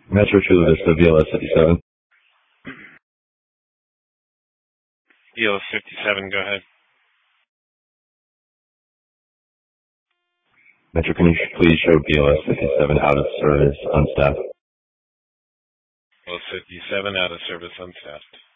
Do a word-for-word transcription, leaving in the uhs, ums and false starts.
Metro Chula Vista, V L S fifty-seven. V L S fifty-seven, go ahead. Metro, can you please show V L S fifty-seven out of service, unstaffed? V L S fifty-seven, out of service, unstaffed.